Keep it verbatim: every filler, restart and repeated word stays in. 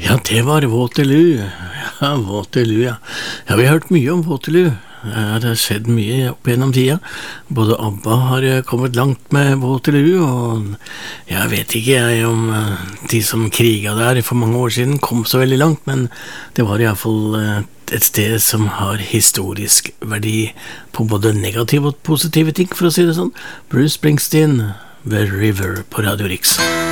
Ja, det var Waterloo. Ja, Waterloo, ja. Ja, vi har hørt mye om Waterloo. Ja, det har skjedd mye opp gjennom tida. Både ABBA har eh, kommet langt med Waterloo, og jeg vet ikke jeg om eh, de som kriga der for mange år siden kom så veldig langt, men det var i hvert fall eh, et sted som har historisk verdi på både negative og positive ting, for å si det sånn. Bruce Springsteen, The River på Radio Riks.